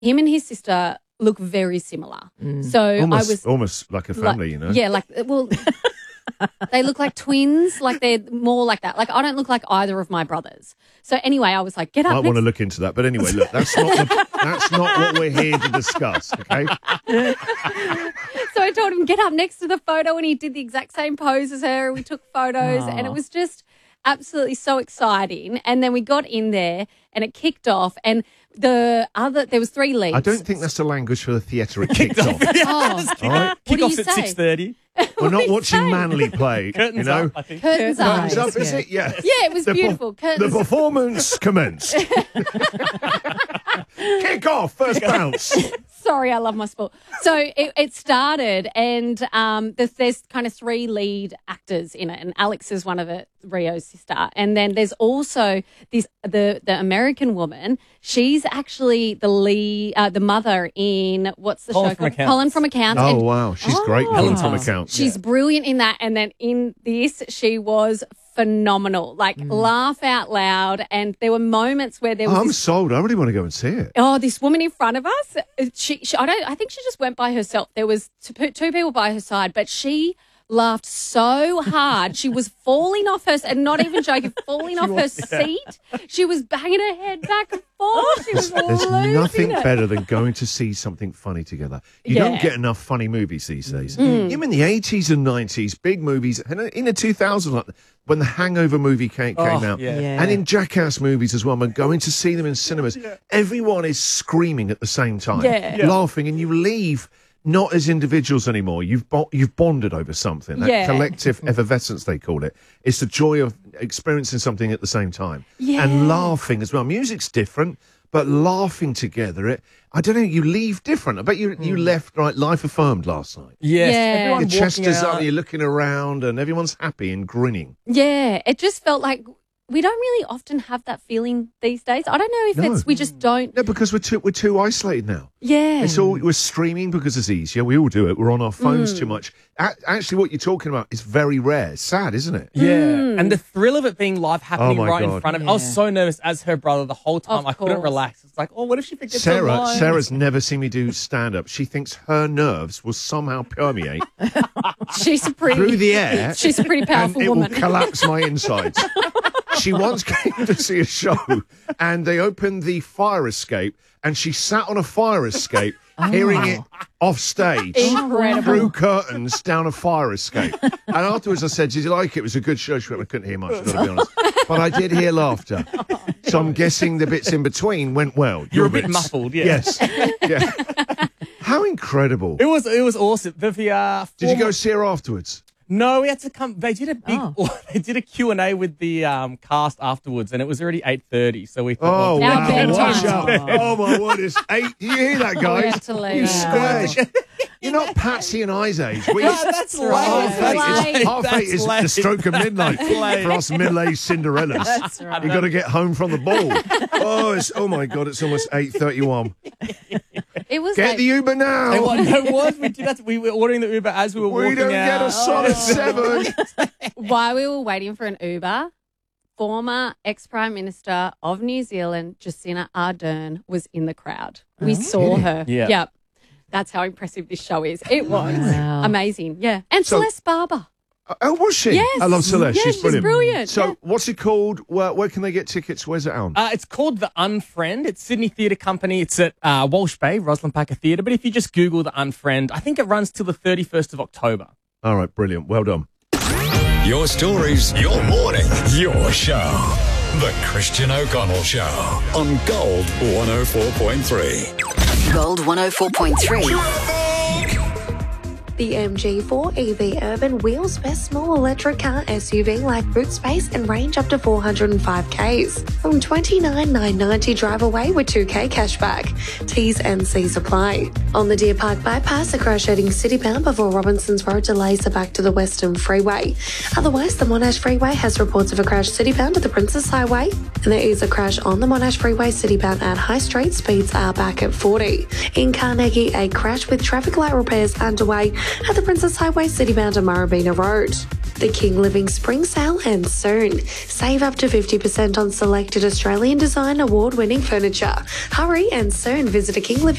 him and his sister look very similar. So I was almost like a family, you know? Yeah, they look like twins, like they're more like that. Like I don't look like either of my brothers. So anyway, I was like, get up. I want to look into that. But anyway, look, that's not what we're here to discuss, okay? So I told him, get up next to the photo, and he did the exact same pose as her. We took photos and it was just absolutely so exciting. And then we got in there and it kicked off, and there was 3 leads. I don't think that's the language for the theatre. It kicked off. Oh, All right? Kick-off's What at do you say? 6:30. We're not watching Manly play, Curtains you know? up, I think. Curtains up. Curtains up, is it? Yeah. Yeah, it was beautiful. The Curtains. performance commenced. Kick off, first bounce. Sorry, I love my sport. So it started, and there's kind of 3 lead actors in it, and Alex is one of it, Rio's sister. And then there's also the American woman. She's actually the mother in what's the Colin show from called? Accounts. Colin from Accounts. Oh, And wow. She's great, Colin from Accounts. she's brilliant in that. And then in this, she was phenomenal. Like laugh out loud. And there were moments where there was I'm sold. I really want to go and see it. Oh, this woman in front of us. I think she just went by herself. There was 2 people by her side, but she laughed so hard. She was falling off her, and not even joking, falling off her seat. She was banging her head back and forth. She was There's losing nothing it. better than going to see something funny together. You Yeah. don't get enough funny movies these days. Even in the 80s and 90s, big movies, and in the 2000s, like when the Hangover movie came out, yeah. and in Jackass movies as well, when going to see them in cinemas, everyone is screaming at the same time, Yeah. laughing, and you leave not as individuals anymore. You've bonded over something. That Yeah. collective effervescence, they call it. It's the joy of experiencing something at the same time. Yeah. And laughing as well. Music's different, but laughing together, I don't know, you leave different. I bet you left life affirmed last night. Yes. Yeah. Everyone Your chest walking is up, out. you're looking around, and everyone's happy and grinning. Yeah, it just felt like we don't really often have that feeling these days. I don't know if we just don't. No, because we're too isolated now. Yeah. We're streaming because it's easier. We all do it. We're on our phones too much. Actually, what you're talking about is very rare. It's sad, isn't it? Yeah. And the thrill of it being live happening Oh, my right in God. front of me. I was so nervous as her brother the whole time. Of I couldn't course. relax. It's like, oh, what if she forgets her line? Sarah's never seen me do stand-up. She thinks her nerves will somehow permeate She's a pretty through the air. She's a pretty and powerful it woman. will collapse my insides. She once came to see a show, and they opened the fire escape, and she sat on a fire escape, hearing it off stage, Incredible. through curtains down a fire escape. And afterwards I said, did you like it? It was a good show. She went, I couldn't hear much, I've got to be honest. But I did hear laughter. So I'm guessing the bits in between went well. You're Your a bit bits. muffled, yeah. Yes. Yeah. How incredible. It was awesome. Did you go see her afterwards? No, we had to come. They did a they did a Q&A with the cast afterwards, and it was already 8:30. So we thought, Oh, Now wow. bedtime. Watch out. Oh, my word. It's 8. Do you hear that, We guys? have to leave. You squares. You're not Patsy and I's age. that's Half late. eight is, half That's eight is late. the stroke of midnight late. for us middle-aged Cinderellas. That's right. You've got to get home from the ball. Oh my God, it's almost 8:31. It was Get like, the Uber now. It was. We did that. We were ordering the Uber as we were walking We don't out. get a solid 7. while we were waiting for an Uber, former ex-Prime Minister of New Zealand, Jacinda Ardern, was in the crowd. We saw her. Yeah. Yep. That's how impressive this show is. It was amazing. Yeah. And So- Celeste Barber. Oh, was she? Yes. I love Celeste. Yeah, she's she's brilliant. brilliant. So, Yeah. what's it called? Where can they get tickets? Where's it on? It's called The Unfriend. It's Sydney Theatre Company. It's at Walsh Bay, Roslyn Packer Theatre. But if you just Google The Unfriend, I think it runs till the 31st of October. All right, brilliant. Well done. Your stories, your morning, your show. The Christian O'Connell Show on Gold 104.3. Gold 104.3. The MG4 EV Urban wheels best small electric car SUV like boot space and range up to 405 Ks. From $29,990 drive away with 2K cashback. T's and C's apply. On the Deer Park bypass, a crash heading citybound before Robinson's Road delays are back to the Western Freeway. Otherwise, the Monash Freeway has reports of a crash citybound at the Princess Highway, and there is a crash on the Monash Freeway citybound at High Street. Speeds are back at 40. In Carnegie, a crash with traffic light repairs underway at the Princess Highway citybound to Marabina Road. The King Living Spring Sale ends soon. Save up to 50% on selected Australian Design Award-winning furniture. Hurry and soon visit a King Living